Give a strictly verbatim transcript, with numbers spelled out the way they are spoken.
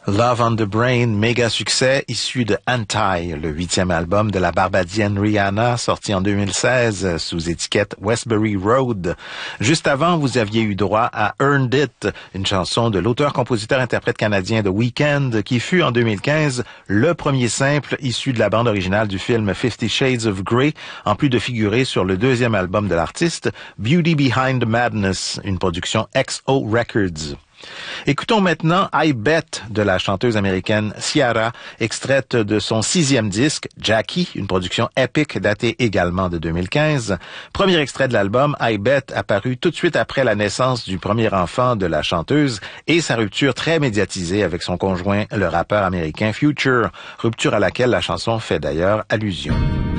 Love on the Brain, méga succès, issu de Anti, le huitième album de la Barbadienne Rihanna, sorti en deux mille seize sous étiquette Westbury Road. Juste avant, vous aviez eu droit à Earned It, une chanson de l'auteur-compositeur-interprète canadien The Weeknd, qui fut en deux mille quinze le premier simple issu de la bande originale du film Fifty Shades of Grey, en plus de figurer sur le deuxième album de l'artiste, Beauty Behind Madness, une production X O Records. Écoutons maintenant I Bet de la chanteuse américaine Ciara, extraite de son sixième disque, Jackie, une production épique datée également de deux mille quinze. Premier extrait de l'album, I Bet, apparu tout de suite après la naissance du premier enfant de la chanteuse et sa rupture très médiatisée avec son conjoint, le rappeur américain Future, rupture à laquelle la chanson fait d'ailleurs allusion.